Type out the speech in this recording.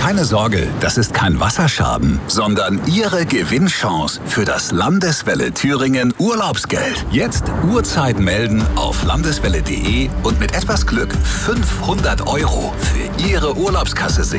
Keine Sorge, das ist kein Wasserschaden, sondern Ihre Gewinnchance für das Landeswelle Thüringen Urlaubsgeld. Jetzt Uhrzeit melden auf landeswelle.de und mit etwas Glück 500 € für Ihre Urlaubskasse sichern.